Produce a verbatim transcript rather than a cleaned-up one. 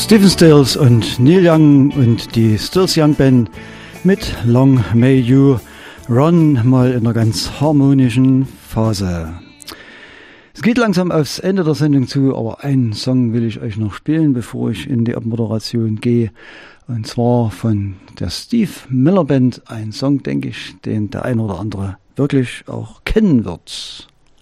Stephen Stills und Neil Young und die Stills Young Band mit Long May You Run, mal in einer ganz harmonischen Phase. Es geht langsam aufs Ende der Sendung zu, aber einen Song will ich euch noch spielen, bevor ich in die Abmoderation gehe. Und zwar von der Steve Miller Band, ein Song, denke ich, den der ein oder andere wirklich auch kennen wird.